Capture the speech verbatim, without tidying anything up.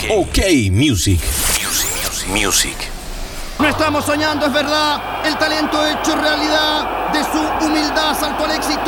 OK Music. Music, music, music. No estamos soñando, es verdad. El talento hecho realidad. De su humildad saltó al éxito.